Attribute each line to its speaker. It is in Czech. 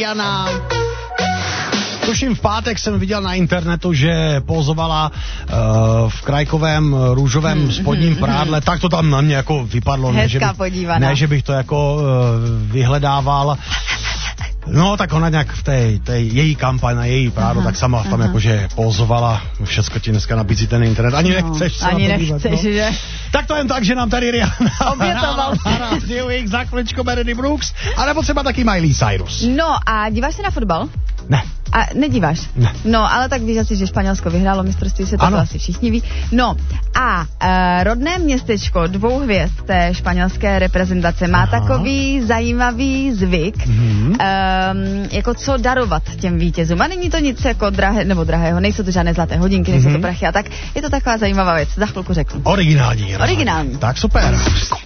Speaker 1: Rihanna. Tuším v pátek jsem viděl na internetu, že pózovala v krajkovém růžovém spodním prádle, tak to tam na mě jako vypadlo.
Speaker 2: Hezká podívaná.
Speaker 1: Ne, že bych to jako vyhledával. No, tak ona nějak v té její kampaň na její prádo, tak sama tam jakože pózovala, všecko ti dneska nabízí ten internet, ani nechceš se
Speaker 2: ani nechceš, že?
Speaker 1: Tak to jen tak, že nám tady Rihanna
Speaker 2: obětoval
Speaker 1: jejich za chviličku Meredith Brooks, anebo třeba taky Miley Cyrus.
Speaker 2: No a díváš se na fotbal?
Speaker 1: Ne.
Speaker 2: A nedíváš?
Speaker 1: Ne.
Speaker 2: No, ale tak víš asi, že Španělsko vyhrálo mistrovství světa, to asi všichni ví. No a rodné městečko 2 hvězd té španělské reprezentace má takový zajímavý zvyk, jako co darovat těm vítězům. A není to nic jako drahého, nejsou to žádné zlaté hodinky, nejsou to prachy a tak. Je to taková zajímavá věc, za chvilku řeknu.
Speaker 1: Originální.
Speaker 2: Originální.
Speaker 1: Tak super.